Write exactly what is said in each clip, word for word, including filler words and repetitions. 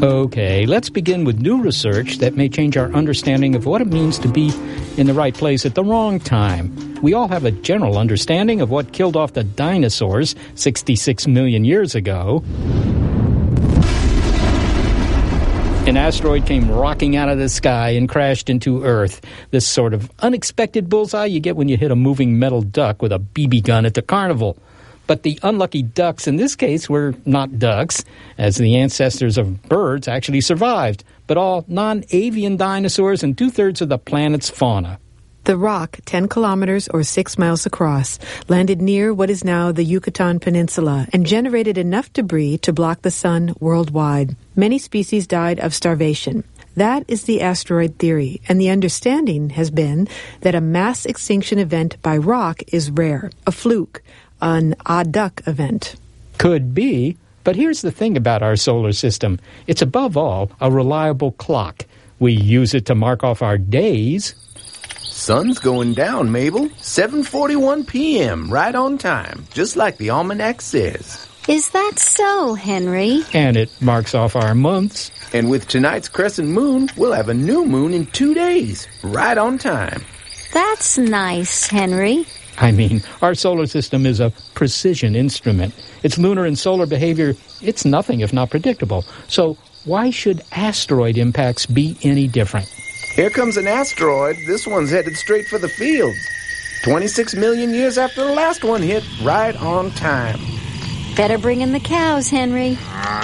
Okay, let's begin with new research that may change our understanding of what it means to be in the right place at the wrong time. We all have a general understanding of what killed off the dinosaurs sixty-six million years ago. An asteroid came rocking out of the sky and crashed into Earth. This sort of unexpected bullseye you get when you hit a moving metal duck with a B B gun at the carnival. But the unlucky ducks in this case were not ducks, as the ancestors of birds actually survived, but all non-avian dinosaurs and two-thirds of the planet's fauna. The rock, ten kilometers or six miles across, landed near what is now the Yucatan Peninsula and generated enough debris to block the sun worldwide. Many species died of starvation. That is the asteroid theory, and the understanding has been that a mass extinction event by rock is rare, a fluke, an odd duck event. Could be, but here's the thing about our solar system. It's above all a reliable clock. We use it to mark off our days. Sun's going down, Mabel. seven forty-one p.m., right on time, just like the almanac says. Is that so, Henry? And it marks off our months. And with tonight's crescent moon, we'll have a new moon in two days, right on time. That's nice, Henry. I mean, our solar system is a precision instrument. Its lunar and solar behavior, it's nothing if not predictable. So why should asteroid impacts be any different? Here comes an asteroid. This one's headed straight for the fields. twenty-six million years after the last one hit, right on time. Better bring in the cows, Henry.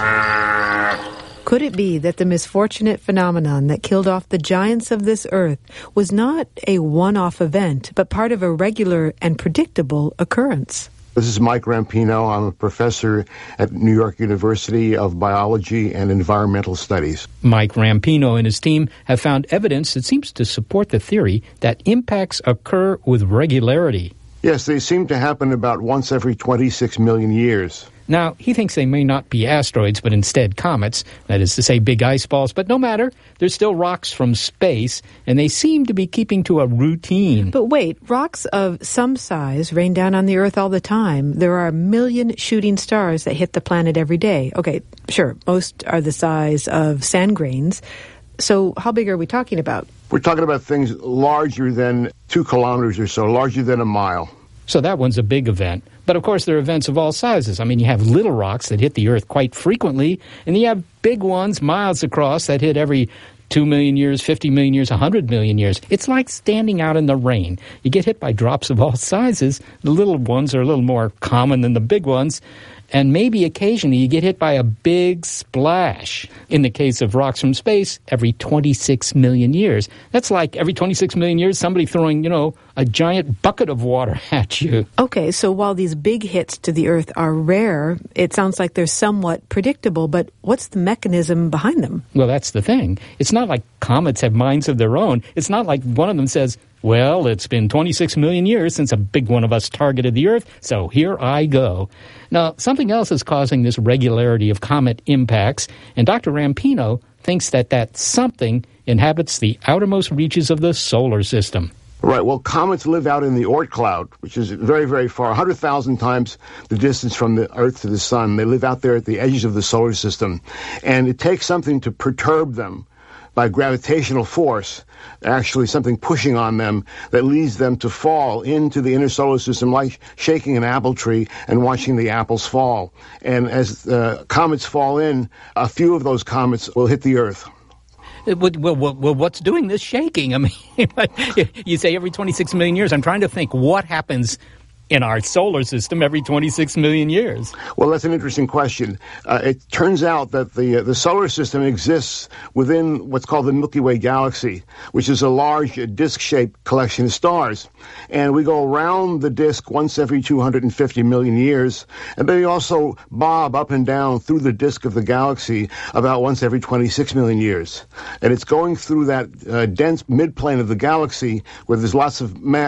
Could it be that the misfortunate phenomenon that killed off the giants of this earth was not a one-off event, but part of a regular and predictable occurrence? This is Mike Rampino. I'm a professor at New York University of Biology and Environmental Studies. Mike Rampino and his team have found evidence that seems to support the theory that impacts occur with regularity. Yes, they seem to happen about once every twenty-six million years. Now, he thinks they may not be asteroids, but instead comets, that is to say big ice balls. But no matter, they're still rocks from space, and they seem to be keeping to a routine. But wait, rocks of some size rain down on the Earth all the time. There are a million shooting stars that hit the planet every day. Okay, sure, most are the size of sand grains. So how big are we talking about? We're talking about things larger than two kilometers or so, larger than a mile. So that one's a big event. But of course, there are events of all sizes. I mean, you have little rocks that hit the Earth quite frequently, and you have big ones miles across that hit every two million years, fifty million years, one hundred million years. It's like standing out in the rain. You get hit by drops of all sizes. The little ones are a little more common than the big ones. And maybe occasionally you get hit by a big splash. In the case of rocks from space, every twenty-six million years. That's like every twenty-six million years, somebody throwing, you know, a giant bucket of water at you. Okay, so while these big hits to the Earth are rare, it sounds like they're somewhat predictable, but what's the mechanism behind them? Well, that's the thing. It's not like comets have minds of their own. It's not like one of them says, well, it's been twenty-six million years since a big one of us targeted the Earth, so here I go. Now, something else is causing this regularity of comet impacts, and Doctor Rampino thinks that that something inhabits the outermost reaches of the solar system. Right. Well, comets live out in the Oort cloud, which is very, very far, one hundred thousand times the distance from the Earth to the sun. They live out there at the edges of the solar system, and it takes something to perturb them by gravitational force, actually something pushing on them that leads them to fall into the inner solar system like shaking an apple tree and watching the apples fall. And as uh, comets fall in, a few of those comets will hit the Earth. Well, well, well, what's doing this shaking? I mean, you say every twenty-six million years. I'm trying to think what happens in our solar system every twenty-six million years? Well, that's an interesting question. Uh, it turns out that the uh, the solar system exists within what's called the Milky Way galaxy, which is a large uh, disk-shaped collection of stars. And we go around the disk once every two hundred fifty million years, and they also bob up and down through the disk of the galaxy about once every twenty-six million years. And it's going through that uh, dense midplane of the galaxy where there's lots of mass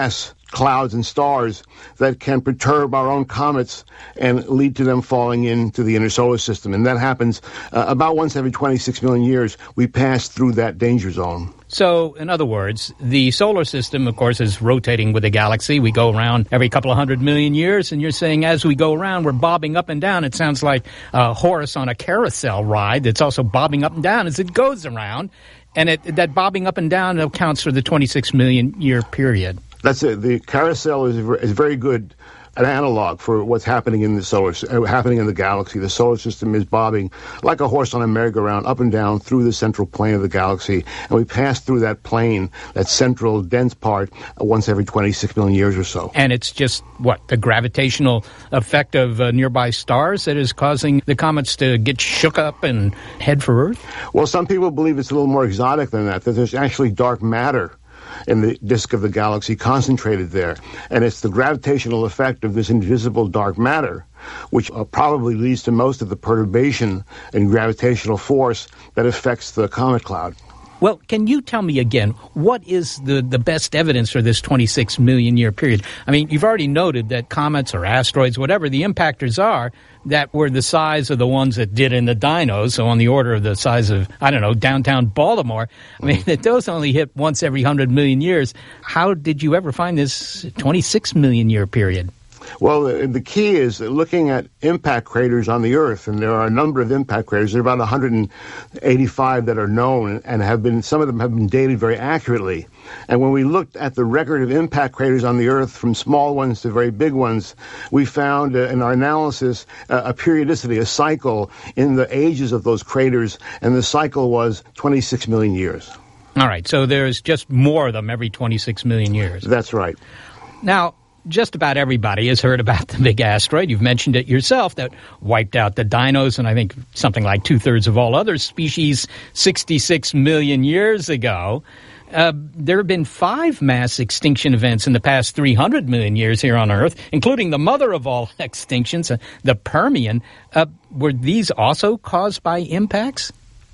clouds and stars that can perturb our own comets and lead to them falling into the inner solar system. And that happens uh, about once every twenty-six million years. We pass through that danger zone. So, in other words, the solar system, of course, is rotating with the galaxy. We go around every couple of hundred million years, and you're saying as we go around, we're bobbing up and down. It sounds like a horse on a carousel ride that's also bobbing up and down as it goes around. And it, that bobbing up and down accounts for the twenty-six million year period. That's it. The carousel is, is very good, an analog for what's happening in the solar, uh, happening in the galaxy. The solar system is bobbing like a horse on a merry-go-round up and down through the central plane of the galaxy, and we pass through that plane, that central dense part, uh, once every twenty-six million years or so. And it's just, what, the gravitational effect of uh, nearby stars that is causing the comets to get shook up and head for Earth? Well, some people believe it's a little more exotic than that, that there's actually dark matter in the disk of the galaxy concentrated there. And it's the gravitational effect of this invisible dark matter which uh, probably leads to most of the perturbation and gravitational force that affects the comet cloud. Well, can you tell me again, what is the, the best evidence for this twenty-six million year period? I mean, you've already noted that comets or asteroids, whatever the impactors are, that were the size of the ones that did in the dinos, so on the order of the size of, I don't know, downtown Baltimore. I mean, that those only hit once every one hundred million years. How did you ever find this twenty-six million year period? Well, the, the key is looking at impact craters on the Earth, and there are a number of impact craters. There are about one hundred eighty-five that are known, and have been some of them have been dated very accurately. And when we looked at the record of impact craters on the Earth, from small ones to very big ones, we found uh, in our analysis uh, a periodicity, a cycle in the ages of those craters, and the cycle was twenty-six million years. All right, so there's just more of them every twenty-six million years. That's right. Now, just about everybody has heard about the big asteroid. You've mentioned it yourself that wiped out the dinos and I think something like two-thirds of all other species sixty-six million years ago. Uh, there have been five mass extinction events in the past three hundred million years here on Earth, including the mother of all extinctions, uh, the Permian. Uh, were these also caused by impacts?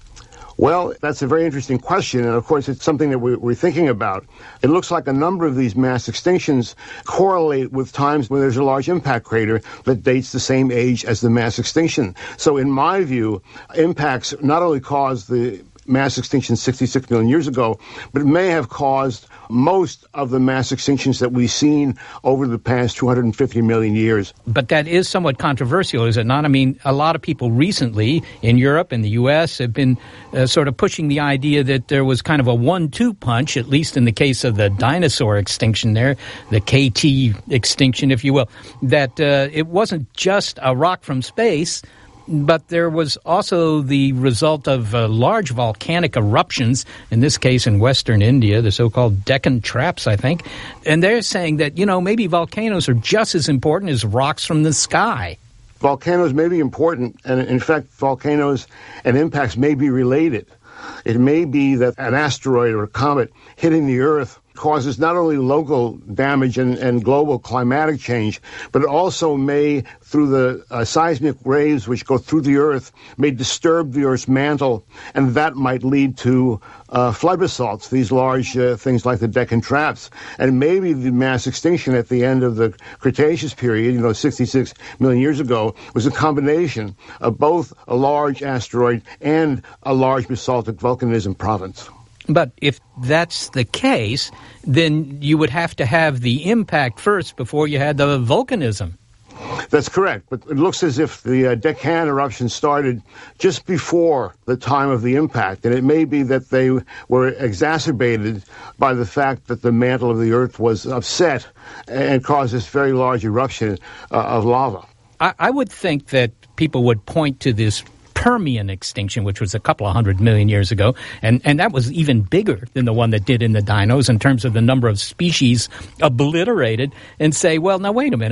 Well, that's a very interesting question, and of course it's something that we're thinking about. It looks like a number of these mass extinctions correlate with times when there's a large impact crater that dates the same age as the mass extinction. So in my view, impacts not only caused the mass extinction sixty-six million years ago, but it may have caused most of the mass extinctions that we've seen over the past two hundred fifty million years. But that is somewhat controversial, is it not? I mean, a lot of people recently in Europe and the U S have been uh, sort of pushing the idea that there was kind of a one two punch, at least in the case of the dinosaur extinction there, the K T extinction, if you will, that uh, it wasn't just a rock from space, but there was also the result of uh, large volcanic eruptions, in this case in western India, the so-called Deccan Traps, I think. And they're saying that, you know, maybe volcanoes are just as important as rocks from the sky. Volcanoes may be important, and in fact, volcanoes and impacts may be related. It may be that an asteroid or a comet hitting the Earth causes not only local damage and, and global climatic change, but it also may, through the uh, seismic waves which go through the Earth, may disturb the Earth's mantle, and that might lead to uh, flood basalts, these large uh, things like the Deccan Traps. And maybe the mass extinction at the end of the Cretaceous period, you know, sixty-six million years ago, was a combination of both a large asteroid and a large basaltic volcanism province. But if that's the case, then you would have to have the impact first before you had the volcanism. That's correct, but it looks as if the uh, Deccan eruption started just before the time of the impact, and it may be that they were exacerbated by the fact that the mantle of the Earth was upset and caused this very large eruption uh, of lava. I, I would think that people would point to this Permian extinction, which was a couple of hundred million years ago, and, and that was even bigger than the one that did in the dinos in terms of the number of species obliterated, and say, well, now wait a minute,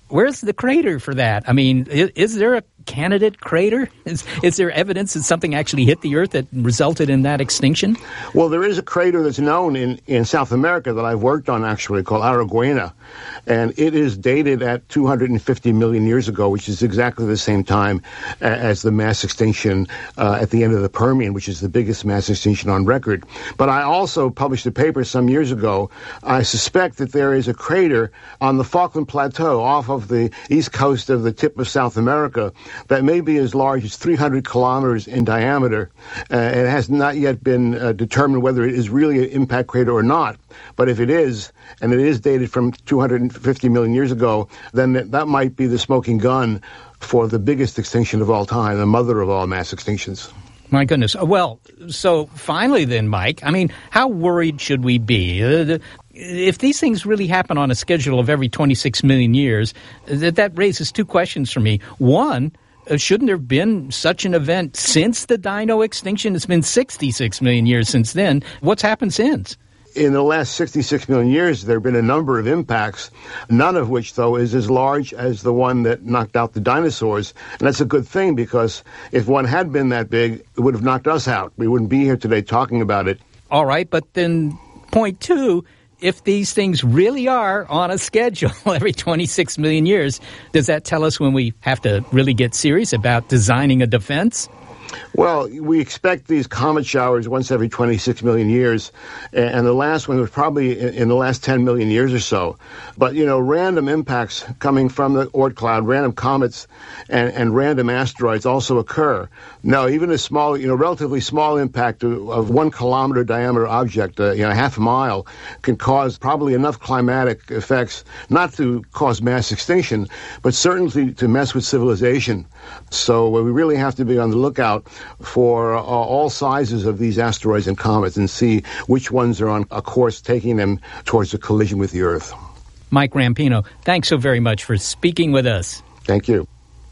where's the crater for that? I mean, is, is there a candidate crater? Is, is there evidence that something actually hit the Earth that resulted in that extinction? Well, there is a crater that's known in, in South America that I've worked on, actually, called Araguaina. And it is dated at two hundred fifty million years ago, which is exactly the same time as the mass extinction uh, at the end of the Permian, which is the biggest mass extinction on record. But I also published a paper some years ago. I suspect that there is a crater on the Falkland Plateau off of the east coast of the tip of South America that may be as large as three hundred kilometers in diameter. Uh, it has not yet been uh, determined whether it is really an impact crater or not. But if it is, and it is dated from two hundred fifty million years ago, then that, that might be the smoking gun for the biggest extinction of all time, the mother of all mass extinctions. My goodness. Well, so finally then, Mike, I mean, how worried should we be? Uh, if these things really happen on a schedule of every twenty-six million years, that, that raises two questions for me. One, uh, shouldn't there have been such an event since the dino extinction? It's been sixty-six million years since then. What's happened since? In the last sixty-six million years, there have been a number of impacts, none of which, though, is as large as the one that knocked out the dinosaurs. And that's a good thing, because if one had been that big, it would have knocked us out. We wouldn't be here today talking about it. All right, but then point two, if these things really are on a schedule every twenty-six million years, does that tell us when we have to really get serious about designing a defense? Well, we expect these comet showers once every twenty-six million years, and the last one was probably in the last ten million years or so. But, you know, random impacts coming from the Oort cloud, random comets and, and random asteroids also occur. Now, even a small, you know, relatively small impact of, of one kilometer diameter object, uh, you know, half a mile, can cause probably enough climatic effects not to cause mass extinction, but certainly to mess with civilization. So uh, we really have to be on the lookout for uh, all sizes of these asteroids and comets and see which ones are on a course taking them towards a collision with the Earth. Mike Rampino, thanks so very much for speaking with us. Thank you.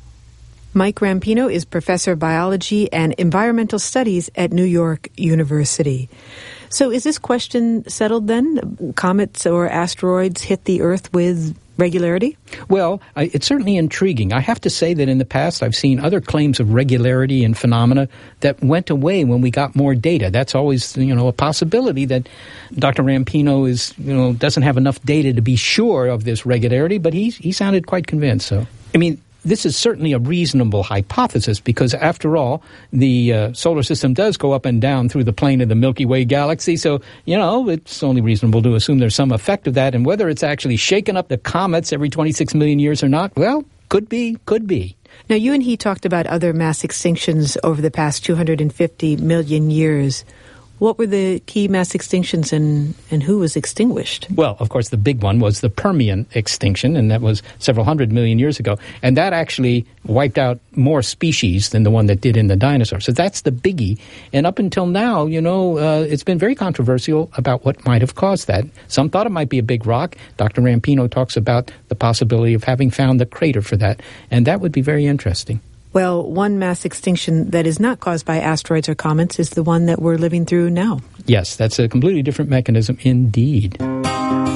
Mike Rampino is professor of biology and environmental studies at New York University. So is this question settled then? Comets or asteroids hit the Earth with regularity? Well, I, it's certainly intriguing. I have to say that in the past I've seen other claims of regularity and phenomena that went away when we got more data. That's always, you know, a possibility that Doctor Rampino is, you know, doesn't have enough data to be sure of this regularity, but he he sounded quite convinced. So, I mean, this is certainly a reasonable hypothesis because, after all, the uh, solar system does go up and down through the plane of the Milky Way galaxy. So, you know, it's only reasonable to assume there's some effect of that. And whether it's actually shaken up the comets every twenty-six million years or not, well, could be, could be. Now, you and he talked about other mass extinctions over the past two hundred fifty million years. What were the key mass extinctions and, and who was extinguished? Well, of course, the big one was the Permian extinction, and that was several hundred million years ago. And that actually wiped out more species than the one that did in the dinosaurs. So that's the biggie. And up until now, you know, uh, it's been very controversial about what might have caused that. Some thought it might be a big rock. Doctor Rampino talks about the possibility of having found the crater for that. And that would be very interesting. Well, one mass extinction that is not caused by asteroids or comets is the one that we're living through now. Yes, that's a completely different mechanism indeed.